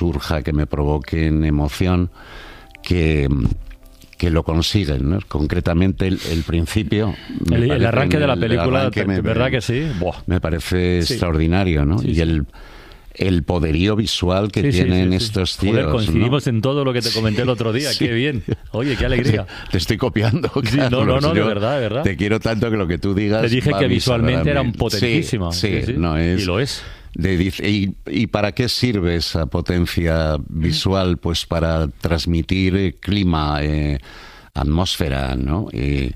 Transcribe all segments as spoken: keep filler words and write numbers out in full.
surja, que me provoquen emoción, que, que lo consiguen, ¿no? Concretamente el, el principio... El, el arranque de la película, te, me, ¿verdad que sí? Buah. Me parece sí. extraordinario, ¿no? Sí, y sí. el... el poderío visual que sí, tienen sí, sí, estos sí. tíos. Joder, coincidimos ¿no? en todo lo que te comenté el otro día. Sí. Qué bien. Oye, qué alegría. Te estoy copiando, sí, Carlos. No, no, no, Yo de verdad, de verdad. Te quiero tanto que lo que tú digas... Te dije que visualmente era un potentísima. Sí, sí, sí, sí. No, es, y lo es. De, y, ¿Y para qué sirve esa potencia visual? Pues para transmitir clima, eh, atmósfera, ¿no? Y,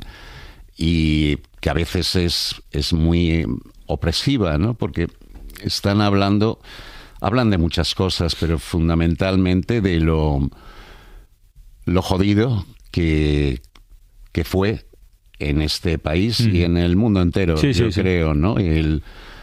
y que a veces es, es muy opresiva, ¿no? Porque están hablando, hablan de muchas cosas, pero fundamentalmente de lo, lo jodido que, que fue en este país mm. y en el mundo entero, sí, yo sí, creo, sí. ¿no? El,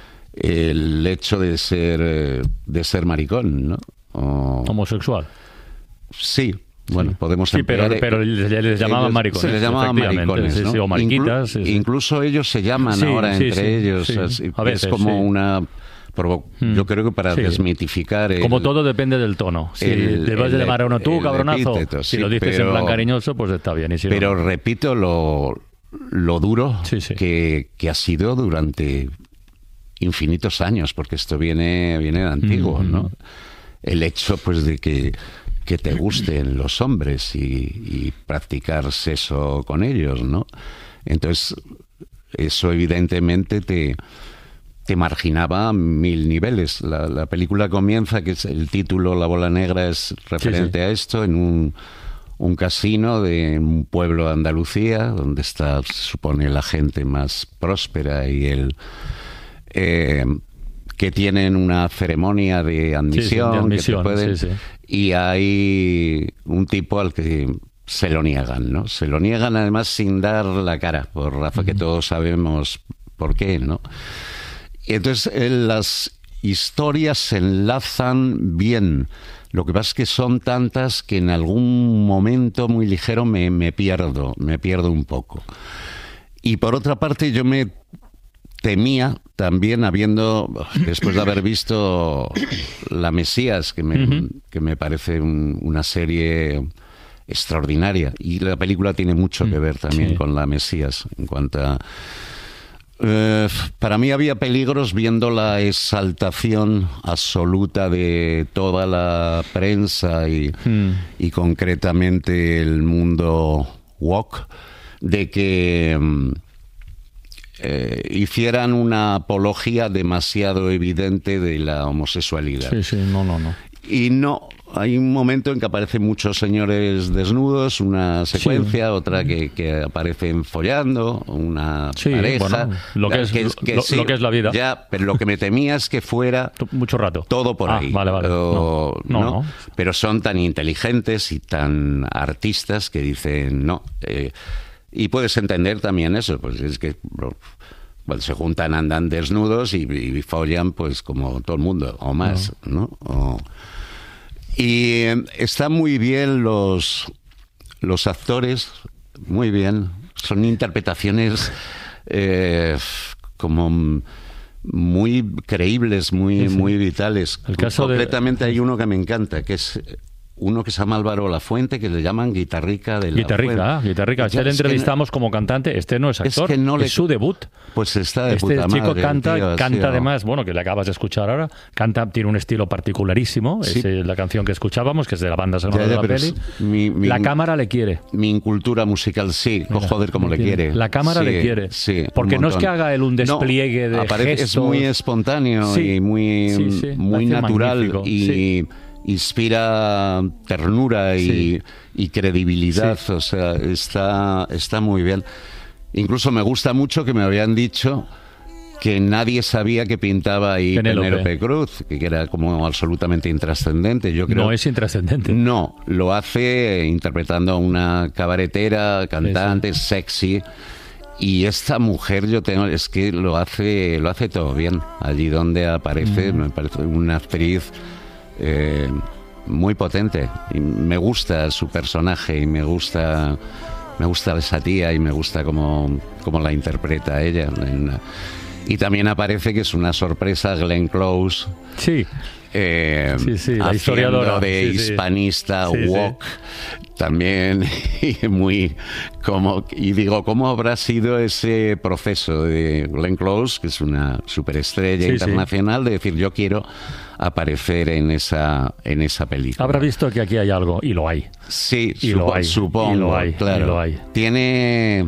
el hecho de ser de ser maricón, ¿no? O, homosexual. Sí. Bueno, sí. podemos sí, pero, ampliar, pero les, les llamaban ellos, maricones. Se les llamaban maricones, sí, ¿no? sí, o mariquitas. Inclu- sí, sí. Incluso ellos se llaman sí, ahora sí, entre sí, ellos. sí. Así, A veces, es como sí. una... Provo- hmm. Yo creo que para sí. desmitificar... El, como todo depende del tono. Si el, te vas el, a llamar a uno tú, cabronazo, epíteto, si sí, lo dices pero, en plan cariñoso, pues está bien. Y si pero no, repito lo, lo duro sí, sí. Que, que ha sido durante infinitos años, porque esto viene, viene de antiguo, mm-hmm. ¿no? El hecho, pues, de que... que te gusten los hombres y, y practicar sexo con ellos, ¿no? Entonces, eso evidentemente te, te marginaba a mil niveles. La, la película comienza, que es el título, La bola negra, es referente sí, sí. a esto, en un, un casino de un pueblo de Andalucía, donde está, se supone, la gente más próspera y el... Eh, que tienen una ceremonia de admisión, sí, sí, de admisión que te pueden, sí, sí. y hay un tipo al que se lo niegan, ¿no? Se lo niegan además sin dar la cara, por Rafa, uh-huh. que todos sabemos por qué, ¿no? Y entonces eh, las historias se enlazan bien. Lo que pasa es que son tantas que en algún momento muy ligero me, me pierdo, me pierdo un poco. Y por otra parte yo me temía también, habiendo, después de haber visto La Mesías, que me, uh-huh. que me parece un, una serie extraordinaria, y la película tiene mucho que ver también sí. con La Mesías, en cuanto a... Eh, para mí había peligros viendo la exaltación absoluta de toda la prensa y, uh-huh. y concretamente el mundo woke, de que... Eh, hicieran una apología demasiado evidente de la homosexualidad. Sí, sí, no, no, no. Y no, hay un momento en que aparecen muchos señores desnudos, una secuencia, sí. otra que, que aparecen follando, una sí, pareja. Bueno, lo, que es, que, que lo, sí, lo que es la vida. Ya, pero lo que me temía es que fuera... Mucho rato. Todo por ah, ahí. Vale, vale. O, no, no, ¿no? no. Pero son tan inteligentes y tan artistas que dicen, no... Eh, Y puedes entender también eso, pues es que cuando se juntan andan desnudos y, y follan pues como todo el mundo, o más, ¿no? ¿no? O, y eh, están muy bien los, los actores, muy bien, son interpretaciones eh, como muy creíbles, muy, sí, sí. muy vitales. El caso Concretamente de... hay uno que me encanta, que es... uno que se llama Álvaro Lafuente, que le llaman Guitarrica de la Guitarrica, Fuente. Ah, Guitarrica. Este le entrevistamos no, como cantante. Este no es actor, es, que no le, es su debut. Pues está de este puta chico madre, canta, tío, canta sí, además, bueno, que le acabas de escuchar ahora, canta, tiene un estilo particularísimo. Sí. Es la canción que escuchábamos, que es de la banda sonora ya, ya, de la peli. Mi, mi, la cámara le quiere. Mi incultura musical, sí. Mira, joder, como le quiere. quiere. La cámara sí, le quiere. Sí, porque no es que haga él un despliegue no, de aparece, gestos. Es muy espontáneo sí, y muy, sí, sí, muy natural. Magnífico. Y... Sí. inspira ternura y, sí. y credibilidad, sí. o sea, está, está muy bien. Incluso me gusta mucho que me habían dicho que nadie sabía que pintaba ahí Penélope, Penélope Cruz, que era como absolutamente intrascendente. Yo creo, no es intrascendente. No, lo hace interpretando a una cabaretera, cantante, sí, sí. sexy. Y esta mujer, yo tengo, es que lo hace, lo hace todo bien. Allí donde aparece, mm. me parece una actriz Eh, muy potente, y me gusta su personaje y me gusta me gusta esa tía y me gusta cómo, cómo la interpreta ella en, Y también aparece, que es una sorpresa, Glenn Close. Sí. Eh, sí, sí, la haciendo historiadora de sí, hispanista, sí. Sí, Wok, sí. también, y muy como, y digo, ¿cómo habrá sido ese proceso de Glenn Close, que es una superestrella sí, internacional, sí. de decir, yo quiero aparecer en esa en esa película? Habrá visto que aquí hay algo, y lo hay. Sí, y supo, lo hay, supongo, y lo hay, claro. Y lo hay. Tiene...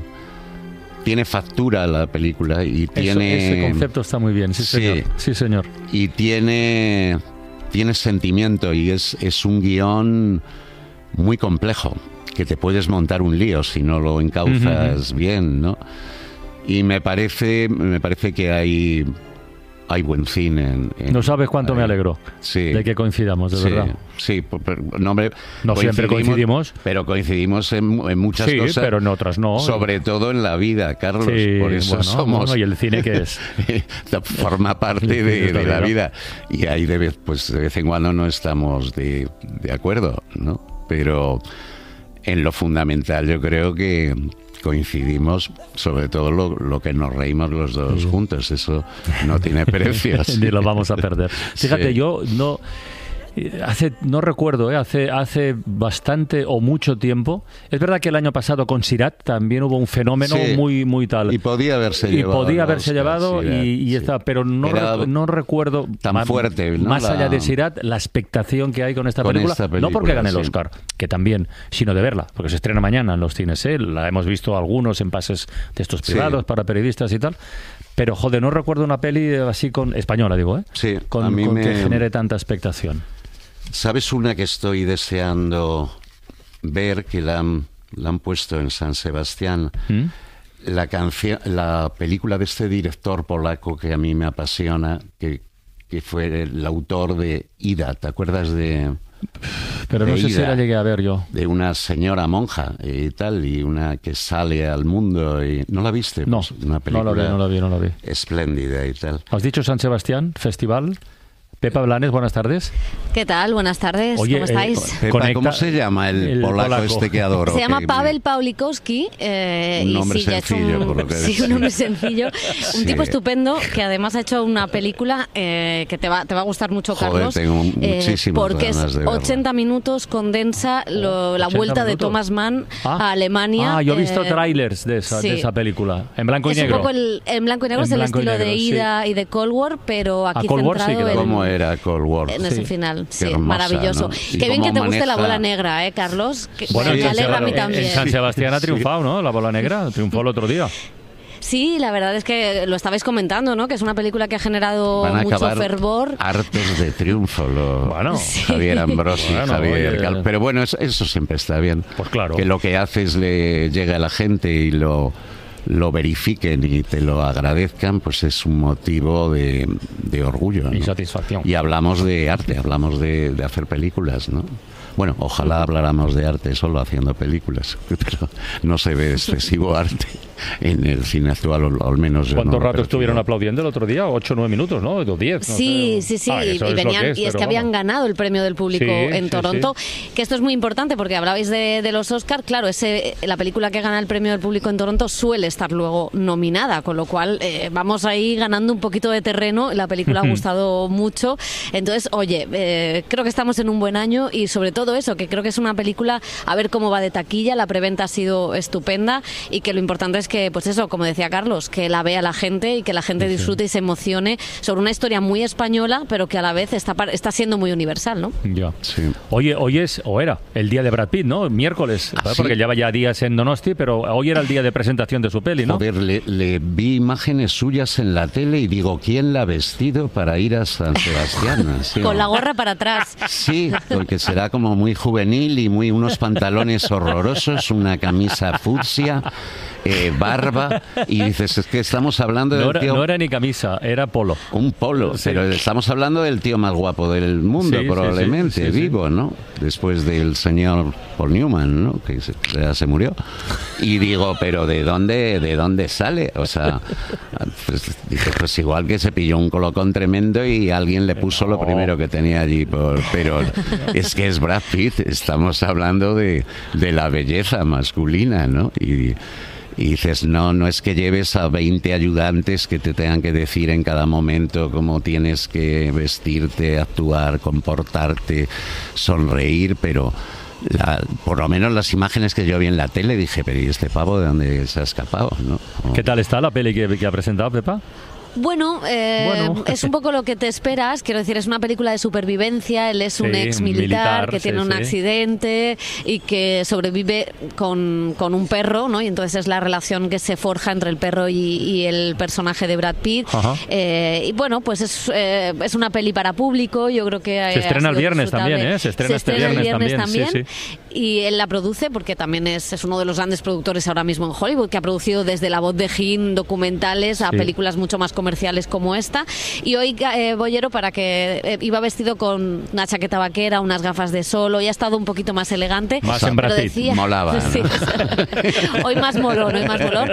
Tiene factura la película y Eso, tiene... Ese concepto está muy bien, sí, sí, señor. Sí, señor. Y tiene, tiene sentimiento y es, es un guión muy complejo, que te puedes montar un lío si no lo encauzas uh-huh. bien, ¿no? Y me parece, me parece que hay... Hay buen cine. En, en, no sabes cuánto ahí. me alegro sí. de que coincidamos, de sí, verdad. Sí, no, hombre, no siempre coincidimos. Pero coincidimos en, en muchas sí, cosas. Pero en otras no. Sobre todo en la vida, Carlos. Sí, por eso bueno, somos... Bueno, ¿y el cine qué es? Forma parte de, de, de la vida. Y ahí de vez, pues, de vez en cuando no estamos de, de acuerdo, ¿no? Pero en lo fundamental yo creo que... coincidimos, sobre todo lo, lo que nos reímos los dos sí. juntos. Eso no tiene precio. Sí. Ni lo vamos a perder. Fíjate, sí. yo no... Hace, no recuerdo, ¿eh? hace, hace bastante o mucho tiempo. Es verdad que el año pasado con Sirat también hubo un fenómeno sí. muy muy tal. Y podía haberse y llevado. Y podía haberse Oscar, llevado Sirat, y, y sí. está, pero no, re, no recuerdo tan más, fuerte. ¿no? Más la... allá de Sirat, la expectación que hay con esta, con película, esta película. No porque gane el sí. Oscar, que también, sino de verla, porque se estrena mañana en los cines. ¿eh? La hemos visto algunos en pases de estos privados sí. para periodistas y tal. Pero, joder, no recuerdo una peli así con española, digo, ¿eh? Sí, con, a mí con me... que genere tanta expectación. ¿Sabes una que estoy deseando ver, que la han, la han puesto en San Sebastián? ¿Mm? La canción, la película de este director polaco que a mí me apasiona, que, que fue el autor de Ida, ¿te acuerdas de...? Pero no de sé Ida, si la llegué a ver yo. De una señora monja y tal, y una que sale al mundo y... ¿No la viste? No, pues una película no la vi, no la vi, no la vi. Espléndida y tal. ¿Has dicho San Sebastián, festival? Pepa Blanes, buenas tardes. ¿Qué tal? Buenas tardes. Oye, ¿Cómo estáis? Eh, Pepa, conecta, ¿cómo se llama el, el polaco, polaco este que adoro? Se llama que, Paweł Pawlikowski. Eh, un nombre y sí, sencillo, ya ha hecho un, por lo que sí, un nombre sencillo. Sí. Un tipo estupendo que además ha hecho una película eh, que te va, te va a gustar mucho, Joder, Carlos. tengo muchísimas eh, porque ganas es de ochenta minutos, condensa lo, la vuelta minutos. de Thomas Mann ah. a Alemania. Ah, yo he visto eh, trailers de esa, sí. de esa película. En blanco y es negro. Un poco el, en blanco y negro en es el estilo negro, de Ida sí. y de Cold War, pero aquí Cold War, centrado sí, en... ¿Cómo era Cold War? En sí. ese final, sí, hermosa, maravilloso. ¿no? Qué bien que te maneja... guste la bola negra, ¿eh, Carlos? Que, bueno, me sí, alegra sí, a mí también. En San Sebastián ha triunfado, ¿no? La bola negra triunfó el otro día. Sí, la verdad es que lo estabais comentando, ¿no? Que es una película que ha generado Van a mucho fervor. Hartos de triunfo, lo... bueno, sí. Javier Ambrosi, bueno, Javier Cal... Pero bueno, eso, eso siempre está bien. Pues claro. Que lo que haces le llegue a la gente y lo... lo verifiquen y te lo agradezcan, pues es un motivo de, de orgullo, ¿no? Y satisfacción. Y hablamos de arte, hablamos de, de hacer películas, ¿no? Bueno, ojalá habláramos de arte solo haciendo películas, pero no se ve excesivo arte en el cine actual, o al menos yo ¿Cuánto no rato estuvieron aplaudiendo el otro día? ¿Ocho o nueve minutos, no? ¿O diez? No sí, sé. sí, sí, ah, y, y, venían, es, y es que habían vamos. ganado el premio del público sí, en sí, Toronto, sí. que esto es muy importante porque hablabais de, de los Oscar, claro, ese, la película que gana el premio del público en Toronto suele estar luego nominada, con lo cual eh, vamos ahí ganando un poquito de terreno, la película ha gustado mucho, entonces, oye, eh, creo que estamos en un buen año y sobre todo eso, que creo que es una película, a ver cómo va de taquilla, la preventa ha sido estupenda y que lo importante es que, pues eso, como decía Carlos, que la vea la gente y que la gente disfrute sí. y se emocione sobre una historia muy española, pero que a la vez está, está siendo muy universal, ¿no? Ya. Sí. Oye, hoy es, o era, el día de Brad Pitt, ¿no? Miércoles, ¿Ah, porque sí? lleva ya días en Donosti, pero hoy era el día de presentación de su peli, ¿no? Joder, le, le vi imágenes suyas en la tele y digo, ¿quién la ha vestido para ir a San Sebastián? ¿Sí? Con la gorra para atrás. Sí, porque será como muy juvenil y muy unos pantalones horrorosos, una camisa fucsia, eh, barba, y dices, es que estamos hablando del no era, tío... No era ni camisa, era polo. Un polo, sí. pero estamos hablando del tío más guapo del mundo, sí, probablemente, sí, sí, sí, vivo, sí. ¿no? Después del señor Paul Newman, ¿no? Que se, ya se murió. Y digo, ¿pero de dónde, de dónde sale? O sea, pues, dice, pues igual que se pilló un colocón tremendo y alguien le puso lo primero que tenía allí, por, pero es que es Brad Pitt, estamos hablando de, de la belleza masculina, ¿no? Y... Y dices, no, no es que lleves a veinte ayudantes que te tengan que decir en cada momento cómo tienes que vestirte, actuar, comportarte, sonreír, pero la, por lo menos las imágenes que yo vi en la tele dije, pero ¿y este pavo de dónde se ha escapado? ¿No? ¿Qué tal está la peli que, que ha presentado Pepa? Bueno, eh, bueno, es un poco lo que te esperas. Quiero decir, es una película de supervivencia. Él es un sí, ex militar, militar que tiene sí, un sí. accidente y que sobrevive con, con un perro, ¿no? Y entonces es la relación que se forja entre el perro y, y el personaje de Brad Pitt. Eh, y bueno, pues es, eh, es una peli para público. Yo creo que se estrena el viernes también, ¿eh? Se estrena, se este estrena viernes, el viernes también. también. Sí, sí. Y él la produce porque también es, es uno de los grandes productores ahora mismo en Hollywood, que ha producido desde La voz de Jim documentales a sí. películas mucho más comerciales como esta. Y hoy eh, Bollero, para que eh, iba vestido con una chaqueta vaquera, unas gafas de sol, hoy ha estado un poquito más elegante. Más en Brad Pitt. Molaba, ¿no? Sí, hoy más molón, hoy más molón.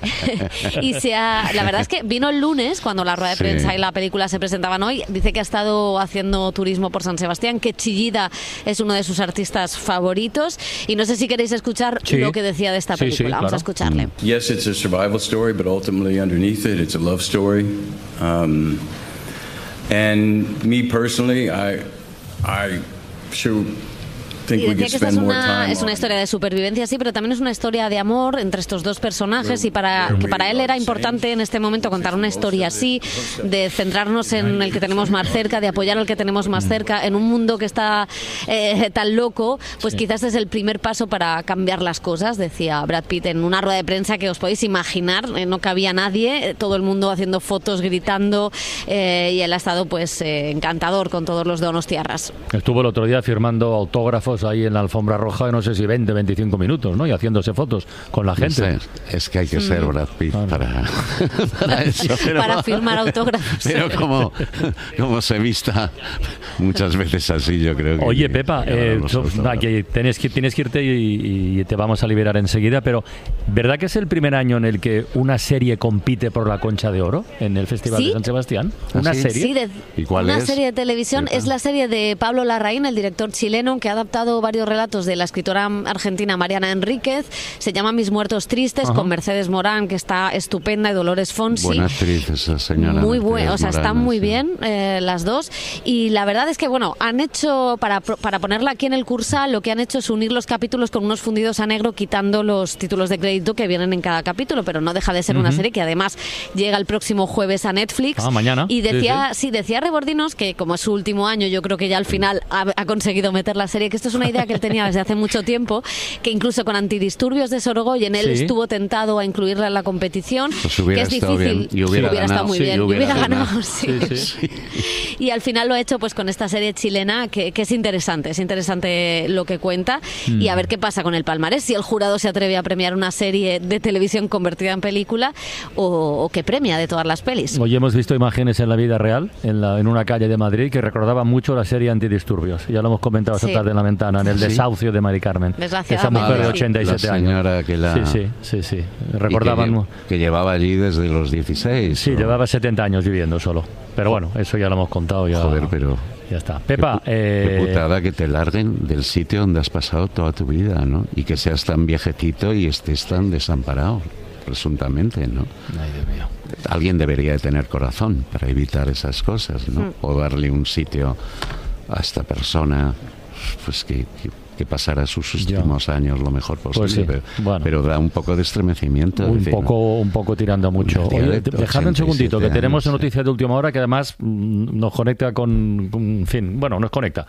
Y se ha, la verdad es que vino el lunes, cuando la rueda de prensa sí. y la película se presentaban hoy. Dice que ha estado haciendo turismo por San Sebastián, que Chillida es uno de sus artistas favoritos. Y no sé si queréis escuchar sí. lo que decía de esta película. Sí, sí, Vamos claro. a escucharle. Yes, it's a survival story, but ultimately underneath it, it's a love story. Um, and me personally, I, I sure. Y decía que esta es una, es una historia de supervivencia, sí, pero también es una historia de amor entre estos dos personajes y para que para él era importante en este momento contar una historia así, de centrarnos en el que tenemos más cerca, de apoyar al que tenemos más cerca, en un mundo que está eh, tan loco, pues sí. quizás es el primer paso para cambiar las cosas, decía Brad Pitt en una rueda de prensa que os podéis imaginar, eh, no cabía nadie, eh, todo el mundo haciendo fotos, gritando, eh, y él ha estado pues eh, encantador con todos los donostiarras. Estuvo el otro día firmando autógrafos ahí en la alfombra roja, no sé si veinte, veinticinco minutos, ¿no? Y haciéndose fotos con la gente. Es, es que hay que ser Brad Pitt ah, para, para eso. Pero, para firmar autógrafos. Pero como, como se vista muchas veces así, yo creo que... Oye, Pepa, eh, tú, aquí tienes, que, tienes que irte y, y te vamos a liberar enseguida, pero ¿verdad que es el primer año en el que una serie compite por la Concha de Oro en el Festival ¿Sí? de San Sebastián? ¿Una ¿Ah, sí? serie? Sí, de, ¿Y cuál una es? serie de televisión. Es la serie de Pablo Larraín, el director chileno, que ha adaptado varios relatos de la escritora argentina Mariana Enríquez. Se llama Mis muertos tristes, Ajá. con Mercedes Morán, que está estupenda, y Dolores Fonsi. Buena actriz esa señora. Muy buena, o sea, Morán, están muy sí. bien eh, las dos. Y la verdad es que, bueno, han hecho, para, para ponerla aquí en el Cursal, lo que han hecho es unir los capítulos con unos fundidos a negro, quitando los títulos de crédito que vienen en cada capítulo, pero no deja de ser uh-huh. una serie que además llega el próximo jueves a Netflix. Ah, mañana. Y decía, sí, sí. sí, decía Rebordinos, que como es su último año, yo creo que ya al final ha, ha conseguido meter la serie, que esto es una idea que él tenía desde hace mucho tiempo, que incluso con Antidisturbios de Sorogoyen él sí. estuvo tentado a incluirla en la competición, pues que es difícil, y hubiera, hubiera estado muy sí, bien, y hubiera, hubiera ganado, ganado. Sí. Sí, sí. Y al final lo ha hecho pues con esta serie chilena que, que es interesante, es interesante lo que cuenta mm. y a ver qué pasa con el palmarés, si el jurado se atreve a premiar una serie de televisión convertida en película o, o que premia de todas las pelis. Hoy hemos visto imágenes en la vida real, en, la, en una calle de Madrid, que recordaban mucho la serie Antidisturbios. Ya lo hemos comentado esta sí. tarde en la ventana, en el ¿Sí? desahucio de Mari Carmen. Esa mujer de ochenta y siete la años. Señora que la... Sí, sí, sí, sí. Recordaban... Que, que llevaba allí desde los dieciséis. Sí, ¿o? llevaba setenta años viviendo solo. Pero bueno, eso ya lo hemos contado. Ya, Joder, pero... Ya está. Pepa, qué, eh... qué putada que te larguen del sitio donde has pasado toda tu vida, ¿no? Y que seas tan viejecito y estés tan desamparado, presuntamente, ¿no? Ay, Dios mío. Alguien debería de tener corazón para evitar esas cosas, ¿no? Mm. O darle un sitio a esta persona, pues que... que que pasara sus últimos ya. años lo mejor posible, pues sí. pero, bueno. pero da un poco de estremecimiento. Un, decir, poco, ¿no? un poco tirando mucho. Oye, dejadme un segundito, que tenemos una noticia de última hora que además nos conecta con, en fin, bueno, nos conecta.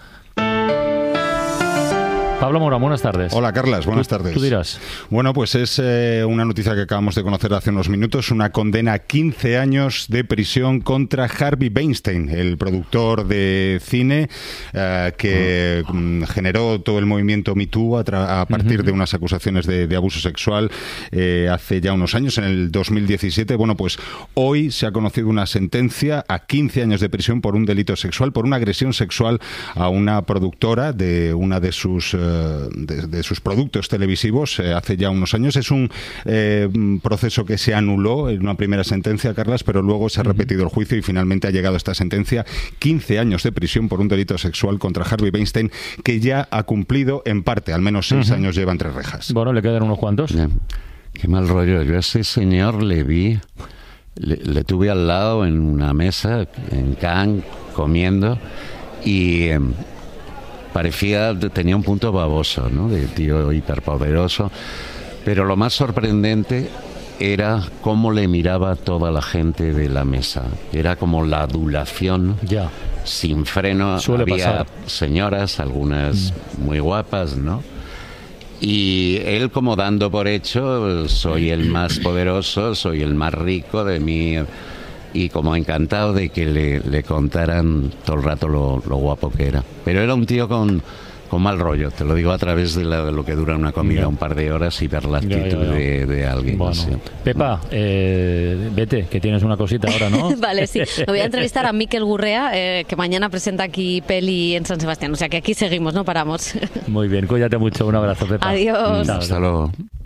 Pablo Mora, buenas tardes. Hola, Carlas, buenas ¿Tú, tardes. Tú dirás. Bueno, pues es eh, una noticia que acabamos de conocer hace unos minutos, una condena a quince años de prisión contra Harvey Weinstein, el productor de cine eh, que uh-huh. generó todo el movimiento Me Too a, tra- a partir uh-huh. de unas acusaciones de, de abuso sexual eh, hace ya unos años, en el dos mil diecisiete. Bueno, pues hoy se ha conocido una sentencia a quince años de prisión por un delito sexual, por una agresión sexual a una productora de una de sus... Eh, De, de sus productos televisivos eh, hace ya unos años. Es un eh, proceso que se anuló en una primera sentencia, Carlas, pero luego se ha repetido el juicio y finalmente ha llegado esta sentencia, quince años de prisión por un delito sexual contra Harvey Weinstein, que ya ha cumplido en parte, al menos seis uh-huh. años lleva entre rejas. Bueno, le quedan unos cuantos. Yeah. Qué mal rollo. Yo a ese señor le vi, le, le tuve al lado en una mesa en Cannes comiendo y eh, parecía, tenía un punto baboso, ¿no? De tío hiperpoderoso. Pero lo más sorprendente era cómo le miraba toda la gente de la mesa. Era como la adulación ya. sin freno. Suele Había pasar. señoras, algunas mm. muy guapas, ¿no? Y él como dando por hecho, soy el más poderoso, soy el más rico de mí, y como encantado de que le, le contaran todo el rato lo, lo guapo que era. Pero era un tío con, con mal rollo, te lo digo a través de, la, de lo que dura una comida, ya. un par de horas, y ver la actitud ya, ya, ya. De, de alguien. Bueno. Así. Pepa, eh, vete, que tienes una cosita ahora, ¿no? Vale, sí. Me voy a entrevistar a Mikel Gurrea, eh, que mañana presenta aquí peli en San Sebastián. O sea que aquí seguimos, no paramos. Muy bien, cuídate mucho. Un abrazo, Pepa. Adiós. Hasta luego.